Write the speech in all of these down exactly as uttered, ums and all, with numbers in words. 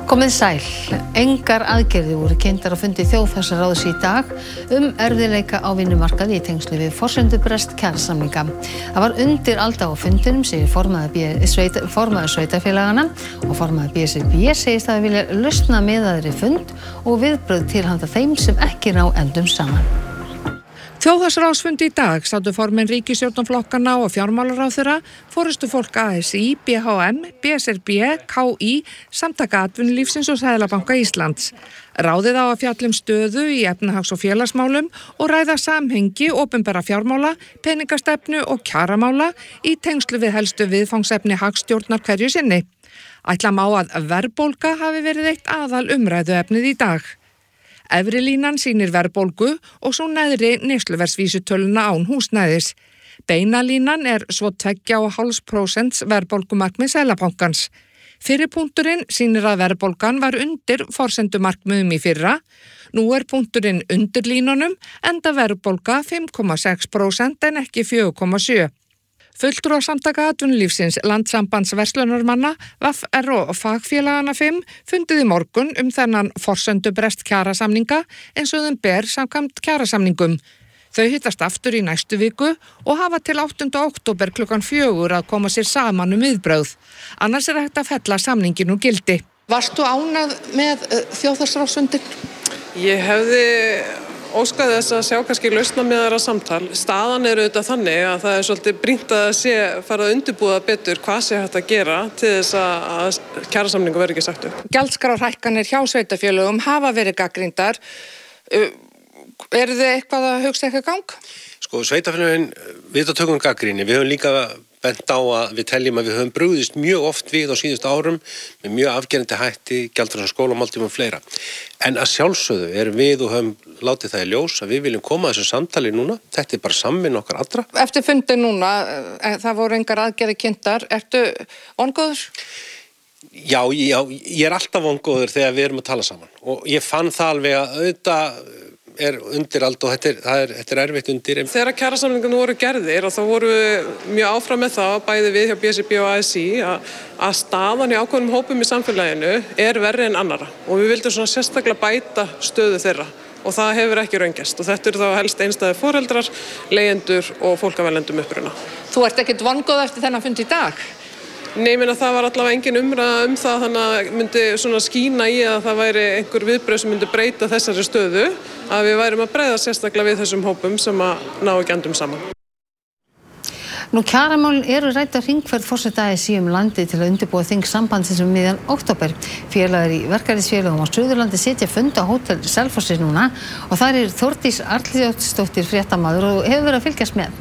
Komið sæl. Engar aðgerðir voru kynntar á fundi þjóðhagsráðs í dag um erfiðleika á vinnumarkaði í tengslu við forsendubrest kjarasamninga. Það var undir alda á fundinum, segir formaður sveita, formaður sveitarfélagana og formaður B S R B segist að vilja lausna miðaðri fund og viðbrögð til handa þeim sem ekki ná endum saman. Þjóðhagsráðsfundi í dag sátu formenn ríkisstjórnarflokkanna og fjármálaráðherra, forystufólk A S í, B H M, B S R B, K í, Samtaka atvinnulífsins og Seðlabanka Íslands. Ráðið á að fjalla um stöðu í efnahags- og félagsmálum og ræða samhengi opinberra fjármála, peningastefnu og kjaramála í tengslu við helstu viðfangsefni hagstjórnar hverju sinni. Ætla má að verðbólga hafi verið eitt aðal umræðuefnið í dag. Efri línan sýnir verðbólgu og svo neðri neysluverðsvísitöluna án húsnæðis. Beina línan er svo tveggja og hálft prósent verðbólgumarkmið Seðlabankans. Fyrri punkturinn sýnir að verðbólgan var undir forsendumarkmiðum í fyrra. Nú er punkturinn undir línunum enda verðbólga fimm komma sex prósent en ekki fjögur komma sjö. Fulltrúar Samtaka atvinnulífsins, Landssambands verslunarmanna, V R og fagfélagana fimm fundið í morgun um þennan forsendubrest kjarasamninga eins og þeim ber samkvæmt kjarasamningum. Þau hittast aftur í næstu viku og hafa til áttunda október klukkan fjögur að koma sér saman um viðbrögð. Annars er hægt að fella samningin úr gildi. Varstu ánægð með uh, þjóðhagsráðsfundinn? Ég hefði óskaði þess að sjá kannski lausnamiðara samtal. Staðan er auðvitað þannig að það er svolítið brýnt að sé fara að undirbúa betur hvað sé hægt að gera til þess að kjarasamningu verði ekki sagt upp. Gjaldskrárhækkanir hjá sveitarfélögum hafa verið gagnrýndar. Eru þið eitthvað að hugsa eitthvað gang? Sko, sveitarfélögin við það tökum gagnrýni. Við höfum líka bent á að við teljum að við höfum brugðist mjög oft við á síðustu árum með mjög afgerandi hætti, gjaldfrjálsum skólamáltíðum og fleira. En að sjálfsögðu erum við og höfum látið það í ljós að við viljum koma að þessu samtali núna. Þetta er bara samvinna okkar allra. Eftir fundin núna, það voru engar aðgerðir kynntar. Ertu vongóður? Já, já, ég er alltaf vongóður þegar við erum að tala saman. Og ég fann það alveg að auðvitað er undir allt og þetta er, það er, þetta er erfitt undir. Þegar kjarasamningarnir voru gerðir og þá voru mjög áfram með það, bæði við hjá B S R B og A S í, að, að staðan í ákveðnum hópum í samfélaginu er verri en annara og við vildum svona sérstaklega bæta stöðu þeirra og það hefur ekki raungest og þetta eru þá helst einstæðir foreldrar, leigjendur og fólk af erlendum uppruna. Þú ert ekkert vongóð eftir þennan fund í dag? Nei, ég meina það var allavega engin umræða um það þannig að myndi svona skína í að það væri einhver viðbrögð sem myndi breyta þessari stöðu að við værum að bregða sérstaklega við þessum hópum sem að ná ekki endum saman. Nú kjaramálin eru rædd á hringferð forseta A S í um landið til að undirbúa þing sambandsins um miðjan október. Félagar í verkalýðsfélögum á Suðurlandi sitja fund á Hótel Selfossi núna og þar er Þórdís Arnljótsdóttir fréttamaður og hefur verið að fylgjast með.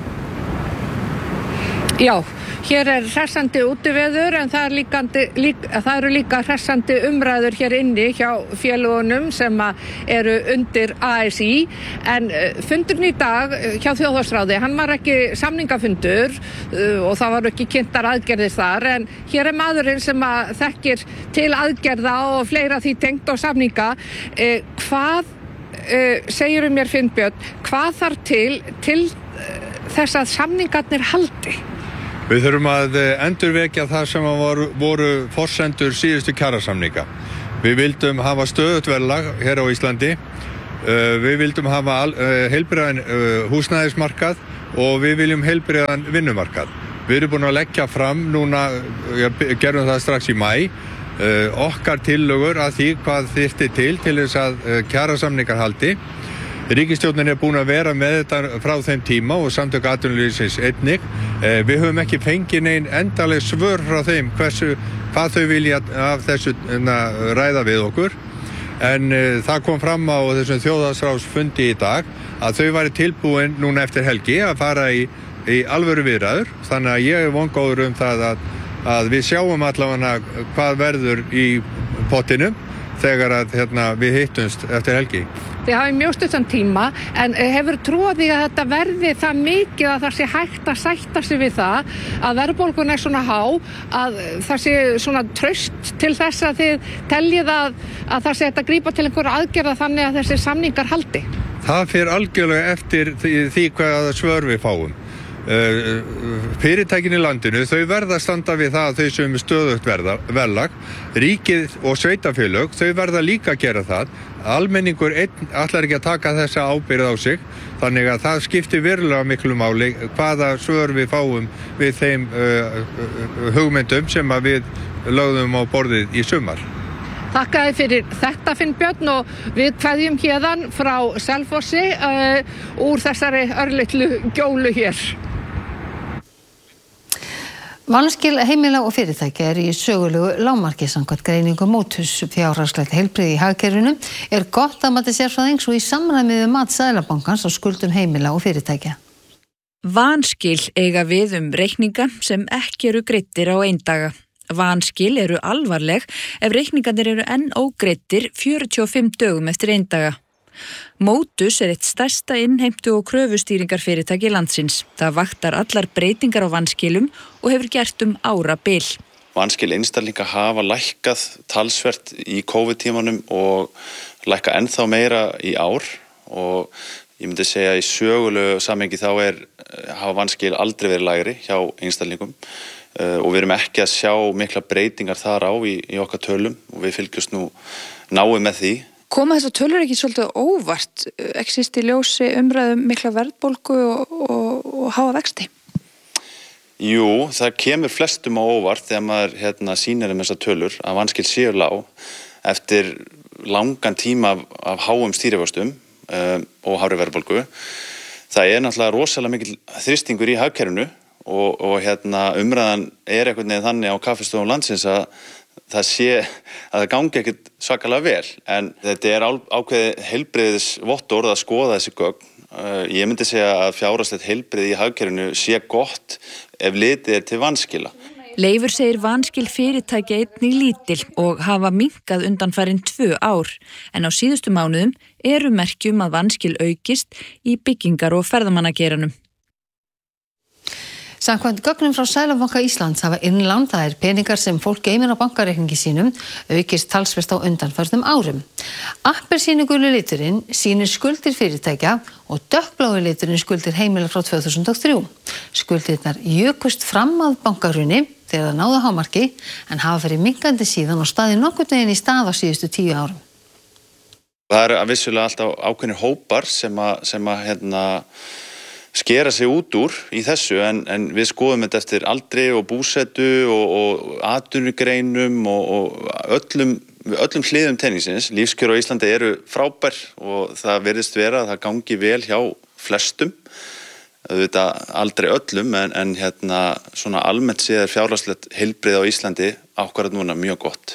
Já, hér er hressandi útiveður en það, er líkandi, lík, það eru líka hressandi umræður hér inni hjá félögunum sem eru undir A S í en fundurinn í dag hjá Þjóðhagsráði, hann var ekki samningafundur og það var ekki kynntar aðgerðir þar en hér er maðurinn sem að þekkir til aðgerða og fleira því tengt og samninga. Eh, hvað eh, segiru mér Finnbjörn, hvað þarf til til þess að samningarnir haldi? Við þurfum að endurvekja það sem voru, voru forsendur síðustu kjarasamninga. Við vildum hafa stöðugt verðlag hér á Íslandi, við vildum hafa heilbrigðan húsnæðismarkað og við viljum heilbrigðan vinnumarkað. Við erum búin að leggja fram núna, gerum það strax í maí, okkar tillögur að því hvað þyrfti til til þess að kjarasamningar haldi. Ríkisstjórnin er búin að vera með þetta frá þeim tíma og Samtök atvinnulífsins einnig. Við höfum ekki fengið nein endaleg svör frá þeim hversu, hvað þau vilja af þessu ræða við okkur. En það kom fram á þessum þjóðhagsráðsfundi í dag að þau væri tilbúin núna eftir helgi að fara í, í alvöru viðræður. Þannig að ég er vongóður um það að, að við sjáum allavega hvað verður í pottinum þegar að, hérna, við hittumst eftir helgi. Þið hafið mjög stuttan tíma, en hefur trúið því að þetta verði það mikið að það sé hægt að sætta sig við það að verðbólgan er svona há, að það sé svona traust til þess að þið teljið að, að það sé hægt að grípa til einhverja aðgerða þannig að þessi samningar haldi? Það fer algjörlega eftir því, því hvaða svör við fáum. fyrirtækin í landinu, þau verða að standa við það að þau sem stöðugt verðlag, ríkið og sveitafélög, þau verða líka að gera það. Almenningur einn ætlar ekki að taka þessa ábyrgð á sig, þannig að það skiptir verulega miklu máli hvaða svör við fáum við þeim uh, hugmyndum sem að við lögðum á borðið í sumar. Þakka þér fyrir þetta, Finnbjörn, og við kveðjum héðan frá Selfossi uh, úr þessari örlitlu gjólu hér. Vanskil heimila og fyrirtækja er í sögulegu lágmarki samkvæmt greiningu Motus. Fjárhagslegt heilbrigði í hagkerfinu er gott að mati sérfræðings og í samræmi við mat Seðlabankans á skuldum heimila og fyrirtækja. Vanskil eiga við um reikninga sem ekki eru greiddir á eindaga. Vanskil eru alvarleg ef reikningarnir eru enn ógreiddir fjörutíu og fimm dögum eftir eindaga. Motus er eitt stærsta innheimtu og kröfustýringarfyrirtæki landsins. Það vaktar allar breytingar á vanskilum og hefur gert um árabil. Vanskil einstaklinga hafa lækkað talsvert í COVID-tímanum og lækka ennþá meira í ár, og ég myndi segja í sögulegu samhengi þá er hafa vanskil aldrei verið lægri hjá einstaklingum. Uh, og við erum ekki að sjá mikla breytingar þar á í, í okkar tölum og við fylgjumst nú náið með því. Koma þessar tölur ekki svolítið óvart, ekki síst í ljósi umræðum mikla verðbólgu og, og, og háa vexti? Jú, það kemur flestum á óvart þegar maður hérna, sýnir um þessar tölur að vanskil séu lág eftir langan tíma af, af háum stýrivöxtum um, og hárri verðbólgu. Það er náttúrulega rosalega mikil þrýstingur í hagkerfinu. Og, og hérna umræðan er einhvern veginn þannig á kaffistofum landsins að það sé að það gangi ekkert svakalega vel, en þetta er ákveðið heilbrigðis vottorð að skoða þessi gögn. Uh, ég myndi segja að fjárhagslegt heilbrigði í hagkerfinu sé gott ef litið er til vanskila. Leifur segir vanskil fyrirtækja einnig lítil og hafa minnkað undanfarin tvö ár, en á síðustu mánuðum eru merkjum að vanskil aukist í byggingar- og ferðamannageiranum. Samkvæmt gögnum frá Seðlabanka Íslands hafa innlán, það er peningar sem fólk geymir á bankareikningi sínum, aukist talsvert á undanförnum árum. Appelsínuguli liturinn sýnir skuldir fyrirtækja og dökkblái liturinn skuldir heimila frá tvö þúsund og þrjú. Skuldirnar jukust fram að bankahruni þegar það náðu hámarki en hafa verið minnkandi síðan og staðið nokkurn veginn í stað á síðustu tíu árum. Það eru vissulega alltaf ákveðnir hópar sem að, sem að hérna, skera sig út úr í þessu, en, en við skoðum þetta eftir aldri og búsetu og, og atvinnugreinum og, og öllum, öllum hliðum tenningsins. Lífskjör á Íslandi eru frábær og það virðist vera að það gangi vel hjá flestum. Þetta aldrei öllum, en, en hérna, svona almennt séð er fjárhagslegt heilbrigði á Íslandi akkúrat núna mjög gott.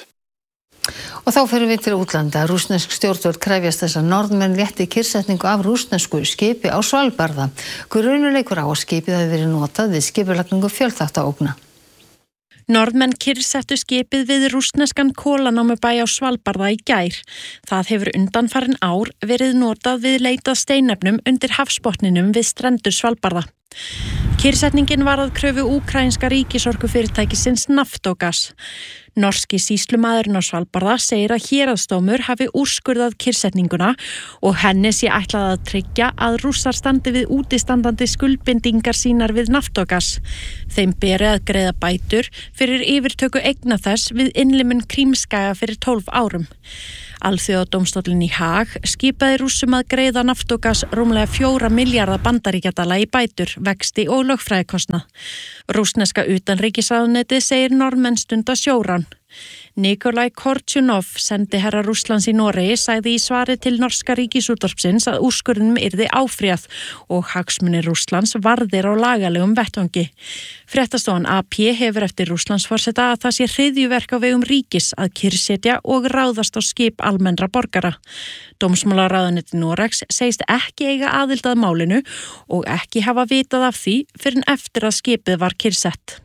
Og þá fyrir við til útlanda. Rússnesk stjórnvöld krefjast þess að Norðmenn létti kyrrsetningu af rússnesku skipi á Svalbarða. Grunur leikur á að skipið hafi verið notað við skipulagningu fjölþáttaógna. Norðmenn kyrrsettu skipið við rússneskan kolanámubæ á Svalbarða í gær. Það hefur undanfarin ár verið notað við leit að steinefnum undir hafsbotninum við strendur Svalbarða. Kyrrsetningin var að kröfu úkraínska ríkisorkufyrirtækisins Naftogas. Norski sýslumaðurinn á Svalbarða segir að héraðsdómur hafi úrskurðað kyrrsetninguna og henni sé ætlað að tryggja að Rússar standi við útistandandi skuldbindingar sínar við Naftogas. Þeim beri að greiða bætur fyrir yfirtöku eigna þess við innlimun Krímskaga fyrir tólf árum. Alþjóðadómstóllinn í Haag skipaði Rússum að greiða Naftogas rúmlega fjóra milljarða bandaríkjadala í bætur, vexti og lögfræðikostnað. Rússneska utanríkisráðuneytið segir Norðmenn stunda sjórán. Nikolai Kortjunov, sendiherra Rússlands í Noregi, sagði í svari til norska ríkisútvarpsins að úrskurðinum yrði áfrýjað og hagsmunir Rússlands varðir á lagalegum vettvangi. Fréttastofan A P hefur eftir Rússlandsforseta að það sé hryðjuverk á vegum ríkis að kyrrsetja og ráðast á skip almennra borgara. Dómsmálaráðuneytið Noregs segist ekki eiga aðild að málinu og ekki hafa vitað af því fyrr en eftir að skipið var kyrrsett.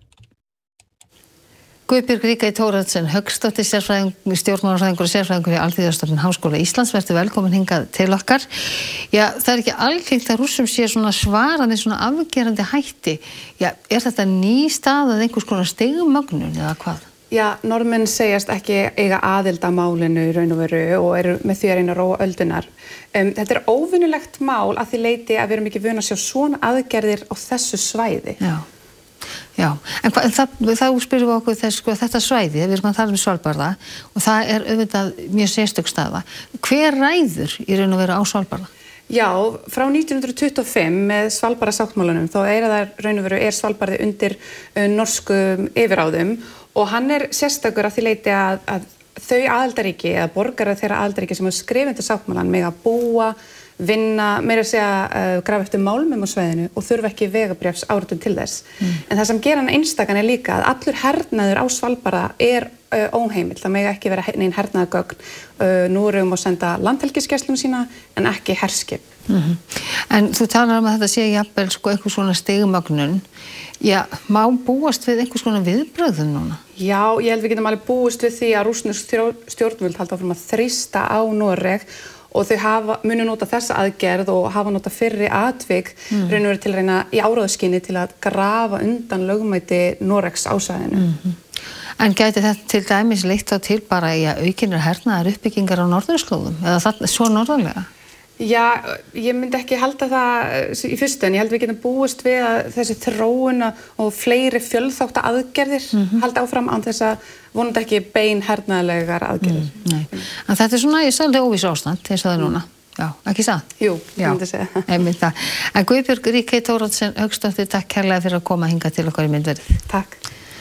Guðbjörg Ríkey Thoroddsen Hauksdóttir, sérfræðingur, stjórnmálafræðingur og sérfræðingur í Alþýðustofnun Háskóla Íslands, verður velkomin hingað til okkar. Já, það er ekki algengt að Rússum sé svona svarað með svona afgerandi hætti. Já, er þetta ný stað að einhvers konar stigmögnun eða hvað? Já, Norðmenn segjast ekki eiga aðild að málinu í raun og veru og eru með því að reyna að róa öldunar. Um, þetta er óvinnulegt mál að því leyti að við erum ekki vön að sjá svona aðgerðir á þessu svæði. Já, já. En hva, það, þá spyrum við okkur þess, sko, þetta svæði, við erum að tala um Svalbarða og það er auðvitað mjög sérstök staða. Hver ræður í raun og veru á Svalbarða? Já, frá nítján hundruð tuttugu og fimm með Svalbarðasáttmálanum þá er það raun og veru er Svalbarði undir uh, norskum yfiráðum og hann er sérstakur að því leyti að, að þau aðildarríki eða borgarar þeirra aðildarríki sem er skrifundir sáttmálan með að búa, vinna, meira að segja uh, grafa eftir málmum á svæðinu og þurfa ekki vegabréfs áritun til þess. Mm. En það sem gera hann einstakan er líka að allur hernaður á Svalbarða er uh, óheimill. Það mega ekki vera nein hernaðargögn. Uh, nú erum við að senda landhelgisgæslum sína en ekki herskip. Mm-hmm. En þú talar um að þetta sé jafnvel sko eitthvað svona stigmögnun. Já, má búast við einhvers konar viðbrögðum núna? Já, ég held við getum alveg búist við því að rússnesk stjórnvöld halda áfram að þrýsta á Noreg og þau hafa, munu nota þessa aðgerð og hafa nota fyrri atvik mm. raun og veru til að reyna í áráðskyni til að grafa undan lögmæti Noregs á svæðinu. Mm-hmm. En gæti þetta til dæmis leitt þá til bara í að aukinnar hernaðar uppbyggingar á norðurslóðum eða það, svo norðarlega? Já, ég myndi ekki halda það í fyrstu en ég held við getum búist við að þessi þróun og fleiri fjölþátta aðgerðir mm-hmm. halda áfram án þess að vonandi ekki bein hernaðarlegar aðgerðir. Mm, nei. En þetta er svona, ég sagði óvís ástand eins og það er núna. Já, ekki það? Jú, ég myndi segja. Einmitt það. En Guðbjörg Ríkey Thoroddsen Hauksdóttir, takk kærlega fyrir að koma hingað til okkar í myndverðið. Takk.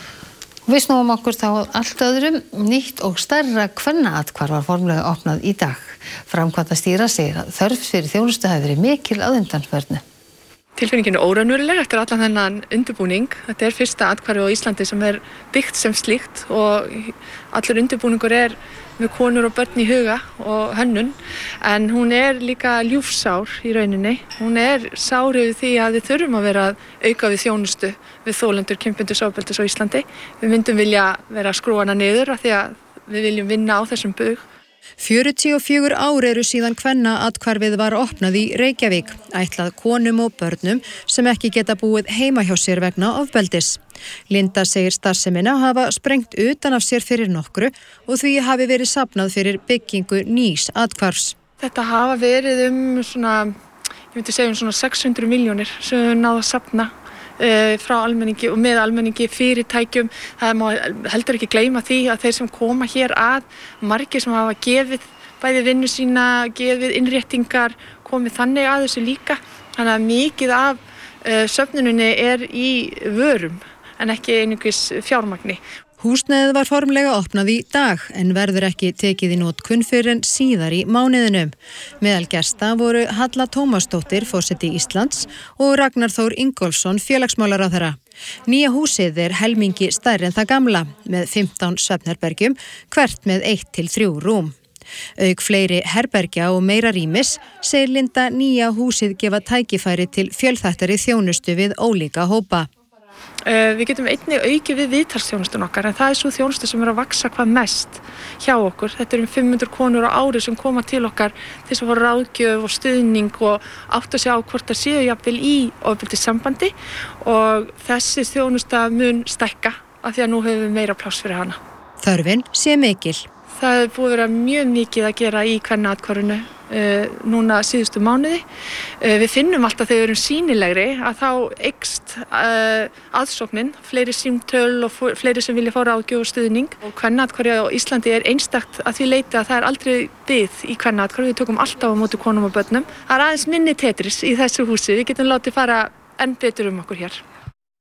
Við snúum okkur þá að allt öðrum. Nýtt og stærra kvennaathvarf var formlega opnað í dag. Framkvæmdastýra segir að þörf fyrir þjónustu hafi verið mikil að undanförnu. Tilfinningin er óraunveruleg eftir allan þennan undirbúning. Þetta er fyrsta athvarfið á Íslandi sem er byggt sem slíkt og allur undirbúningur er með konur og börn í huga og hönnun. En hún er líka ljúfsár í rauninni. Hún er sár yfir því að við þurfum að vera að auka við þjónustu við þolendur kynbundurs ofbeldis á Íslandi. Við myndum vilja vera að skrúa hana niður af því að við viljum vinna á þessum bug. fjörutíu og fjögur ár eru síðan kvennaathvarfið var opnað í Reykjavík, ætlað konum og börnum sem ekki geta búið heima hjá sér vegna ofbeldis. Linda segir starfsemina hafa sprengt utan af sér fyrir nokkru og því hafi verið safnað fyrir byggingu nýs athvarfs. Þetta hafa verið um svona, ég myndi segja um svona sex hundruð milljónir sem við náðum að safna uh, frá almenningi og með almenningi fyrirtækjum. Það má heldur ekki gleyma því að þeir sem koma hér að, margir sem hafa gefið bæði vinnu sína, gefið innréttingar, komið þannig að þessu líka. Þannig að mikið af uh, söfnuninni er í vörum en ekki einungis fjármagni. Húsnæðið var formlega opnað í dag en verður ekki tekið í notkun fyrr en síðar í mánuðinum. Meðal gesta voru Halla Tómasdóttir, forseti Íslands, og Ragnar Þór Ingólfsson, félagsmálaráðherra. Nýja húsið er helmingi stærri en það gamla, með fimmtán svefnherbergjum, hvert með eitt til þrjú rúm. Auk fleiri herbergja og meira rýmis segir Linda nýja húsið gefa tækifæri til fjölþættari þjónustu við ólíka hópa. Uh, við getum einnig aukið við viðtalsþjónustun okkar en það er svo þjónustu sem er að vaksa hvað mest hjá okkur. Þetta er um fimm hundruð konur á ári sem koma til okkar til þess að fá ráðgjöf og stuðning og átta sig á hvort það séu jafnvel í ofbeldissambandi og þessi þjónusta mun stækka af því að nú höfum við meira pláss fyrir hana. Þörfin sé mikil. Það er búið að vera mjög mikið að gera í kvennaathvarfinu uh, núna síðustu mánuði. Uh, við finnum alltaf þegar við erum sýnilegri að þá eykst uh, aðsóknin, fleiri símtöl og fleiri sem vilja fá ráðgjöf og stuðning. Og kvennaathvarfið á Íslandi er einstakt að því leyti að það er aldrei bið í kvennaathvarfi. Við tökum alltaf á móti konum og börnum. Það er aðeins minni tetris í þessu húsi. Við getum látið fara enn betur um okkur hér.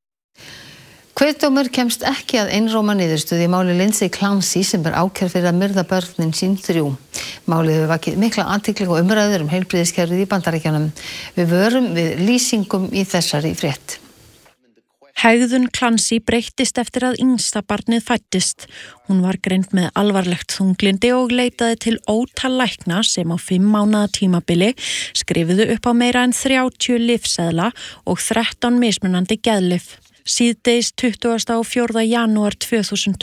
Kviðdómur kemst ekki að einróma niðurstöðu í máli Lindsay Clancy sem er ákærð fyrir að myrða börnin sín þrjú. Málið hefur vakið mikla athygli og umræður um heilbrigðiskerfið í Bandaríkjunum. Við vörum við lýsingum í þessari frétt. Hegðun Clancy breyttist eftir að yngsta barnið fæddist. Hún var greind með alvarlegt þunglindi og leitaði til ótal lækna sem á fimm mánaða tímabili skrifuðu upp á meira en þrjátíu lyfseðla og þrettán mismunandi geðlyf. Síðdegis tuttugasta og fjórða janúar tvö þúsund